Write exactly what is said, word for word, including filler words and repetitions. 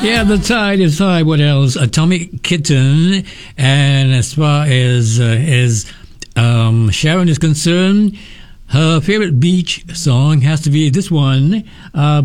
Yeah, the tide is high. What else? Atomic Kitten. And as far as uh, as um, Sharon is concerned, her favorite beach song has to be this one. Uh,